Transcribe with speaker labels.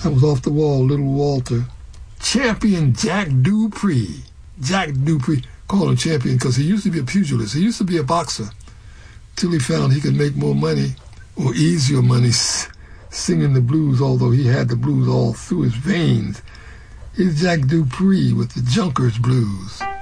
Speaker 1: That was Off the Wall, Little Walter. Champion Jack Dupree. Jack Dupree, called him champion because he used to be a pugilist. He used to be a boxer till he found he could make more money or easier money singing the blues, although he had the blues all through his veins. Here's Jack Dupree with the Junkers Blues.